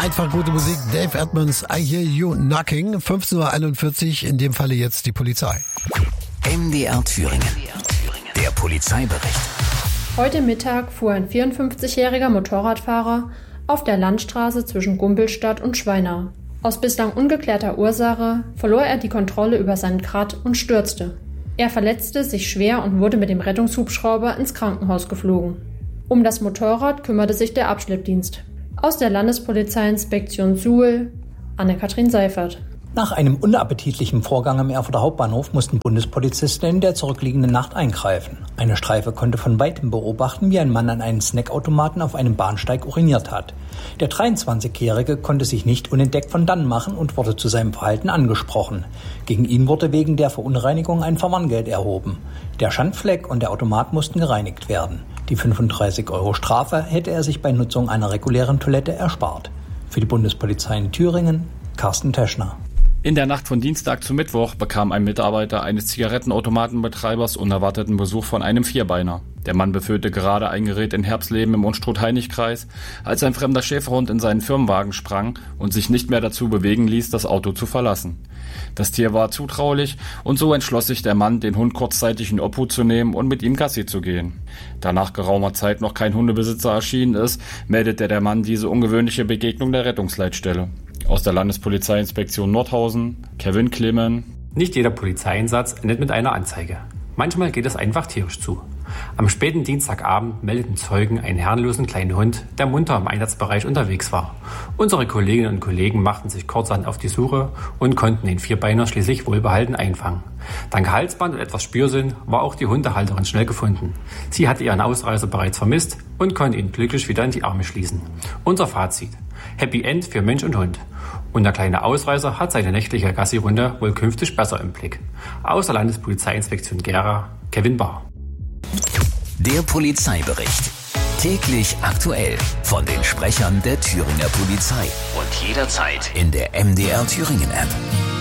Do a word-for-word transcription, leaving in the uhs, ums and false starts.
einfach gute Musik. Dave Edmunds, I Hear You Knocking. fünfzehn Uhr einundvierzig, in dem Falle jetzt die Polizei. M D R Thüringen. Der Polizeibericht. Heute Mittag fuhr ein vierundfünfzigjähriger Motorradfahrer auf der Landstraße zwischen Gumpelstadt und Schweinau. Aus bislang ungeklärter Ursache verlor er die Kontrolle über sein Rad und stürzte. Er verletzte sich schwer und wurde mit dem Rettungshubschrauber ins Krankenhaus geflogen. Um das Motorrad kümmerte sich der Abschleppdienst. Aus der Landespolizeiinspektion Suhl, Anne-Kathrin Seifert. Nach einem unappetitlichen Vorgang am Erfurter Hauptbahnhof mussten Bundespolizisten in der zurückliegenden Nacht eingreifen. Eine Streife konnte von weitem beobachten, wie ein Mann an einen Snackautomaten auf einem Bahnsteig uriniert hat. Der dreiundzwanzigjährige konnte sich nicht unentdeckt von dannen machen und wurde zu seinem Verhalten angesprochen. Gegen ihn wurde wegen der Verunreinigung ein Verwarngeld erhoben. Der Schandfleck und der Automat mussten gereinigt werden. Die fünfunddreißig Euro Strafe hätte er sich bei Nutzung einer regulären Toilette erspart. Für die Bundespolizei in Thüringen, Carsten Teschner. In der Nacht von Dienstag zu Mittwoch bekam ein Mitarbeiter eines Zigarettenautomatenbetreibers unerwarteten Besuch von einem Vierbeiner. Der Mann befüllte gerade ein Gerät in Herbstleben im Unstrut-Heinig-Kreis, als ein fremder Schäferhund in seinen Firmenwagen sprang und sich nicht mehr dazu bewegen ließ, das Auto zu verlassen. Das Tier war zutraulich und so entschloss sich der Mann, den Hund kurzzeitig in Obhut zu nehmen und mit ihm Gassi zu gehen. Da nach geraumer Zeit noch kein Hundebesitzer erschienen ist, meldete der Mann diese ungewöhnliche Begegnung der Rettungsleitstelle. Aus der Landespolizeiinspektion Nordhausen, Kevin Klimmen. Nicht jeder Polizeieinsatz endet mit einer Anzeige. Manchmal geht es einfach tierisch zu. Am späten Dienstagabend meldeten Zeugen einen herrenlosen kleinen Hund, der munter im Einsatzbereich unterwegs war. Unsere Kolleginnen und Kollegen machten sich kurzerhand auf die Suche und konnten den Vierbeiner schließlich wohlbehalten einfangen. Dank Halsband und etwas Spürsinn war auch die Hundehalterin schnell gefunden. Sie hatte ihren Ausreißer bereits vermisst und konnte ihn glücklich wieder in die Arme schließen. Unser Fazit: Happy End für Mensch und Hund. Und der kleine Ausreißer hat seine nächtliche Gassi-Runde wohl künftig besser im Blick. Aus der Landespolizeiinspektion Gera, Kevin Bahr. Der Polizeibericht. Täglich aktuell von den Sprechern der Thüringer Polizei. Und jederzeit in der M D R Thüringen App.